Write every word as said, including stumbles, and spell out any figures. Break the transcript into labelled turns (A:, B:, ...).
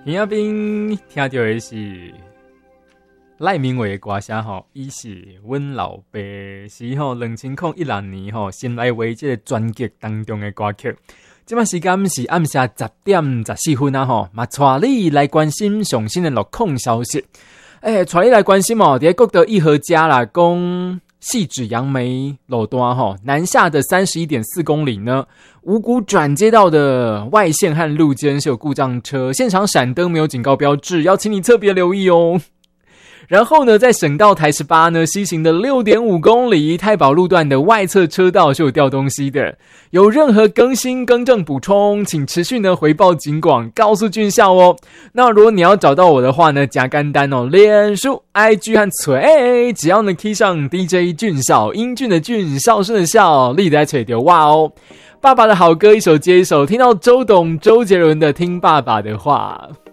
A: 耳仔边听到的是赖明伟的歌声吼，伊是阮老爸，是吼两千零一六年吼新来为这个专辑当中的歌曲。这摆时间是暗下十点十四分啊吼，嘛带你来关心上新的路况消息。诶，带你来关心哦，伫国德一和家啦，讲细指杨梅路段吼，南下的 三十一点四公里呢，五股转接道的外线和路肩是有故障车，现场闪灯没有警告标志，要请你特别留意哦。然后呢，在省道台十八呢，西行的 六点五公里，太保路段的外侧车道是有掉东西的。有任何更新、更正、补充，请持续呢回报警广，告诉军校哦。那如果你要找到我的话呢，加干单哦，脸书、I G 和锤，只要呢 key 上 D J 俊孝，英俊的俊，孝顺的孝，立在锤丢哇哦。爸爸的好歌一首接一首，听到周董、周杰伦的《听爸爸的话》。